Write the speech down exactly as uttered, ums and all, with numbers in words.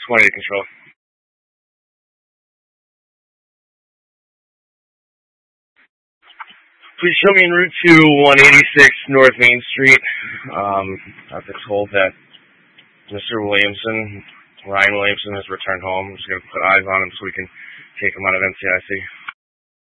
twenty to control. Please show me en route to one eighty-six North Main Street. Um, I've been told that Mister Williamson, Ryan Williamson, has returned home. I'm just going to put eyes on him so we can take him out of N C I C.